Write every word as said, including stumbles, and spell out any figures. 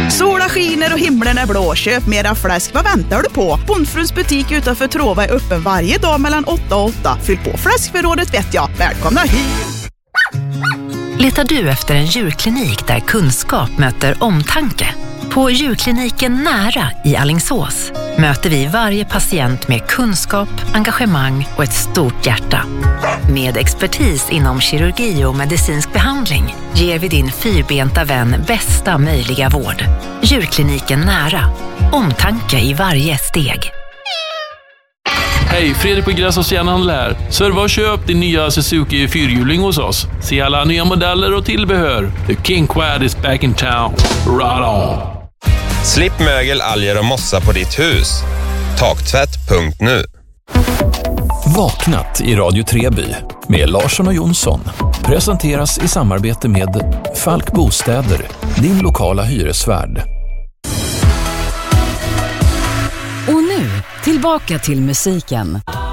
Sola skiner och himlen är blå. Köp mera fläsk, vad väntar du på? Bondfruns butik utanför Trova är öppen varje dag mellan åtta och åtta. Fyll på fläskförrådet vet jag. Välkomna hit! Letar du efter en djurklinik där kunskap möter omtanke? På djurkliniken Nära i Alingsås möter vi varje patient med kunskap, engagemang och ett stort hjärta. Med expertis inom kirurgi och medicinsk behandling ger vi din fyrbenta vän bästa möjliga vård. Djurkliniken Nära. Omtanke i varje steg. Hej, Fredrik på Gräs järnhandel här. Serva och köp din nya Suzuki fyrhjuling hos oss. Se alla nya modeller och tillbehör. The King Quad is back in town. Right on! Slipp mögel, alger och mossa på ditt hus. Taktvätt punkt nu. Vaknat i Radio Treby med Larsson och Jonsson presenteras i samarbete med Falk Bostäder, din lokala hyresvärd. Och nu, tillbaka till musiken.